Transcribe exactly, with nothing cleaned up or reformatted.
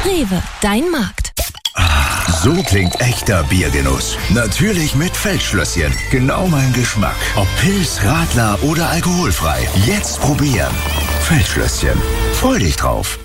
Rewe, dein Markt. So klingt echter Biergenuss. Natürlich mit Feldschlösschen. Genau mein Geschmack. Ob Pils, Radler oder alkoholfrei. Jetzt probieren. Feldschlösschen. Freu dich drauf.